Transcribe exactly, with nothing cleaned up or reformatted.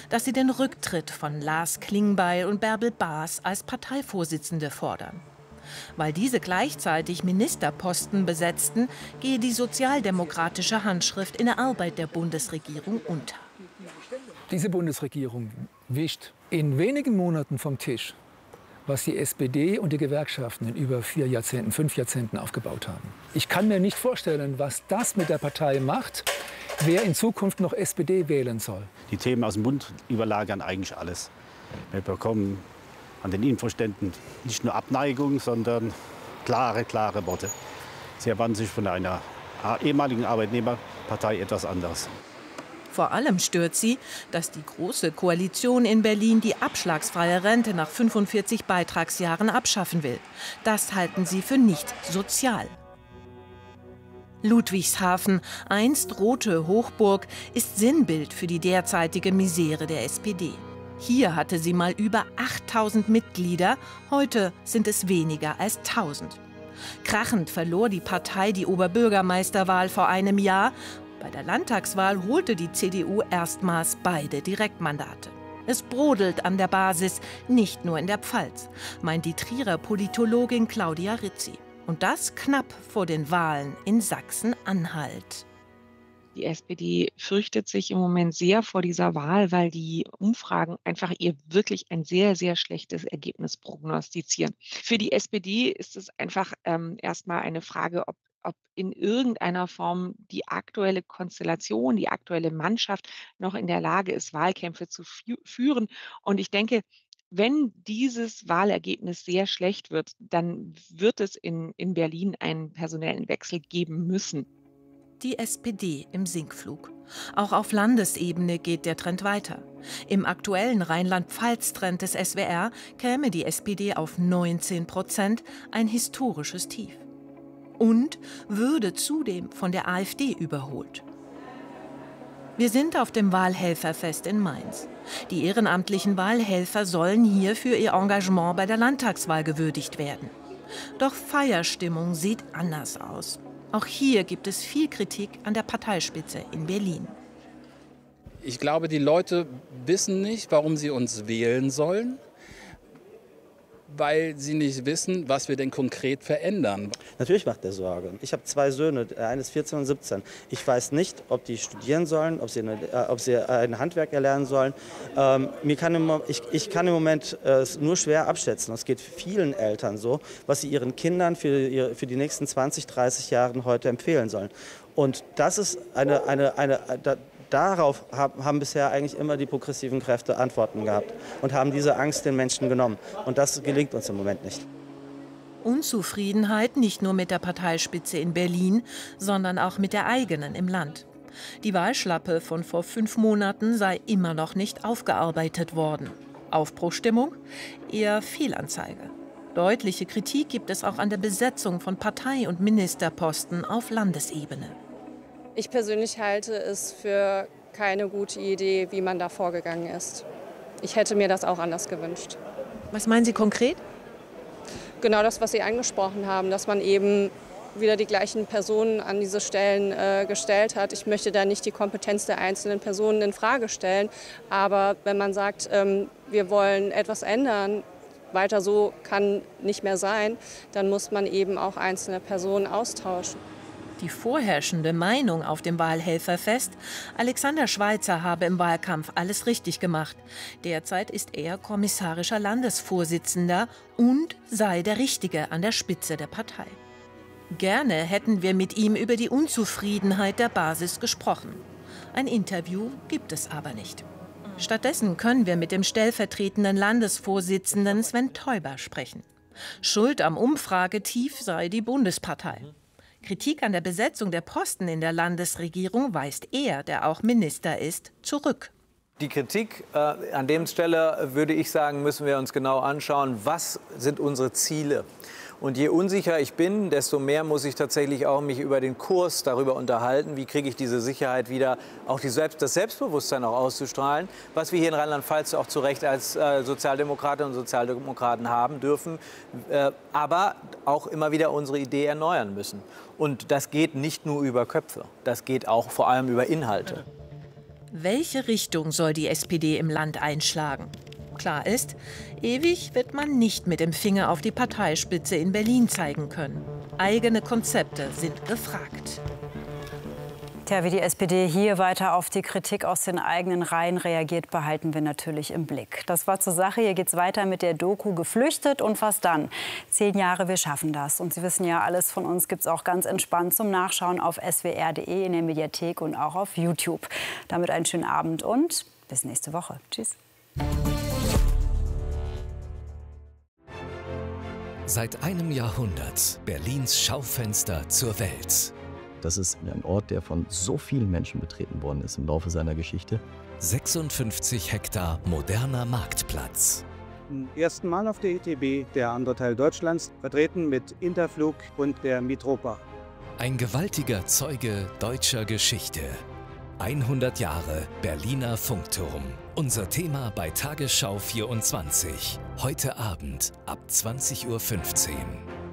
dass sie den Rücktritt von Lars Klingbeil und Bärbel Baas als Parteivorsitzende fordern. Weil diese gleichzeitig Ministerposten besetzten, gehe die sozialdemokratische Handschrift in der Arbeit der Bundesregierung unter. Diese Bundesregierung wischt in wenigen Monaten vom Tisch, was die S P D und die Gewerkschaften in über vier Jahrzehnten, fünf Jahrzehnten aufgebaut haben. Ich kann mir nicht vorstellen, was das mit der Partei macht, wer in Zukunft noch S P D wählen soll. Die Themen aus dem Bund überlagern eigentlich alles. Wir bekommen an den Infoständen nicht nur Abneigung, sondern klare, klare Worte. Sie erwarten sich von einer ehemaligen Arbeitnehmerpartei etwas anderes. Vor allem stört sie, dass die Große Koalition in Berlin die abschlagsfreie Rente nach fünfundvierzig Beitragsjahren abschaffen will. Das halten sie für nicht sozial. Ludwigshafen, einst rote Hochburg, ist Sinnbild für die derzeitige Misere der S P D. Hier hatte sie mal über achttausend Mitglieder, heute sind es weniger als tausend. Krachend verlor die Partei die Oberbürgermeisterwahl vor einem Jahr. Bei der Landtagswahl holte die C D U erstmals beide Direktmandate. Es brodelt an der Basis, nicht nur in der Pfalz, meint die Trierer Politologin Claudia Rizzi. Und das knapp vor den Wahlen in Sachsen-Anhalt. Die S P D fürchtet sich im Moment sehr vor dieser Wahl, weil die Umfragen einfach ihr wirklich ein sehr, sehr schlechtes Ergebnis prognostizieren. Für die S P D ist es einfach ähm, erstmal eine Frage, ob, ob in irgendeiner Form die aktuelle Konstellation, die aktuelle Mannschaft noch in der Lage ist, Wahlkämpfe zu fü- führen. Und ich denke, wenn dieses Wahlergebnis sehr schlecht wird, dann wird es in, in Berlin einen personellen Wechsel geben müssen. Die S P D im Sinkflug. Auch auf Landesebene geht der Trend weiter. Im aktuellen Rheinland-Pfalz-Trend des S W R käme die S P D auf neunzehn Prozent, ein historisches Tief. Und würde zudem von der A f D überholt. Wir sind auf dem Wahlhelferfest in Mainz. Die ehrenamtlichen Wahlhelfer sollen hier für ihr Engagement bei der Landtagswahl gewürdigt werden. Doch Feierstimmung sieht anders aus. Auch hier gibt es viel Kritik an der Parteispitze in Berlin. Ich glaube, die Leute wissen nicht, warum sie uns wählen sollen, weil sie nicht wissen, was wir denn konkret verändern. Natürlich macht er Sorge. Ich habe zwei Söhne, der eine ist vierzehn und siebzehn. Ich weiß nicht, ob die studieren sollen, ob sie, eine, äh, ob sie ein Handwerk erlernen sollen. Ähm, mir kann im, ich, ich kann im Moment äh, nur schwer abschätzen. Es geht vielen Eltern so, was sie ihren Kindern für, ihre, für die nächsten zwanzig, dreißig Jahre heute empfehlen sollen. Und das ist eine, eine, eine, eine Darauf haben bisher eigentlich immer die progressiven Kräfte Antworten gehabt und haben diese Angst den Menschen genommen. Und das gelingt uns im Moment nicht. Unzufriedenheit nicht nur mit der Parteispitze in Berlin, sondern auch mit der eigenen im Land. Die Wahlschlappe von vor fünf Monaten sei immer noch nicht aufgearbeitet worden. Aufbruchstimmung? Eher Fehlanzeige. Deutliche Kritik gibt es auch an der Besetzung von Partei- und Ministerposten auf Landesebene. Ich persönlich halte es für keine gute Idee, wie man da vorgegangen ist. Ich hätte mir das auch anders gewünscht. Was meinen Sie konkret? Genau das, was Sie angesprochen haben, dass man eben wieder die gleichen Personen an diese Stellen äh, gestellt hat. Ich möchte da nicht die Kompetenz der einzelnen Personen in Frage stellen. Aber wenn man sagt, ähm, wir wollen etwas ändern, weiter so kann nicht mehr sein, dann muss man eben auch einzelne Personen austauschen. Die vorherrschende Meinung auf dem Wahlhelferfest, Alexander Schweitzer habe im Wahlkampf alles richtig gemacht. Derzeit ist er kommissarischer Landesvorsitzender und sei der Richtige an der Spitze der Partei. Gerne hätten wir mit ihm über die Unzufriedenheit der Basis gesprochen. Ein Interview gibt es aber nicht. Stattdessen können wir mit dem stellvertretenden Landesvorsitzenden Sven Teuber sprechen. Schuld am Umfragetief sei die Bundespartei. Kritik an der Besetzung der Posten in der Landesregierung weist er, der auch Minister ist, zurück. Die Kritik äh, an der Stelle, würde ich sagen, müssen wir uns genau anschauen, was sind unsere Ziele. Und je unsicherer ich bin, desto mehr muss ich tatsächlich auch mich über den Kurs darüber unterhalten, wie kriege ich diese Sicherheit wieder, auch die Selbst, das Selbstbewusstsein auch auszustrahlen, was wir hier in Rheinland-Pfalz auch zu Recht als äh, Sozialdemokratinnen und Sozialdemokraten haben dürfen, äh, aber auch immer wieder unsere Idee erneuern müssen. Und das geht nicht nur über Köpfe, das geht auch vor allem über Inhalte. Welche Richtung soll die S P D im Land einschlagen? Klar ist, ewig wird man nicht mit dem Finger auf die Parteispitze in Berlin zeigen können. Eigene Konzepte sind gefragt. Tja, wie die S P D hier weiter auf die Kritik aus den eigenen Reihen reagiert, behalten wir natürlich im Blick. Das war zur Sache. Hier geht's weiter mit der Doku Geflüchtet und was dann? Zehn Jahre, wir schaffen das. Und Sie wissen ja, alles von uns gibt's auch ganz entspannt zum Nachschauen auf s w r punkt de, in der Mediathek und auch auf YouTube. Damit einen schönen Abend und bis nächste Woche. Tschüss. Seit einem Jahrhundert Berlins Schaufenster zur Welt. Das ist ein Ort, der von so vielen Menschen betreten worden ist im Laufe seiner Geschichte. sechsundfünfzig Hektar moderner Marktplatz. Zum ersten Mal auf der I T B, der andere Teil Deutschlands, vertreten mit Interflug und der Mitropa. Ein gewaltiger Zeuge deutscher Geschichte. hundert Jahre Berliner Funkturm. Unser Thema bei Tagesschau vierundzwanzig. Heute Abend ab zwanzig Uhr fünfzehn.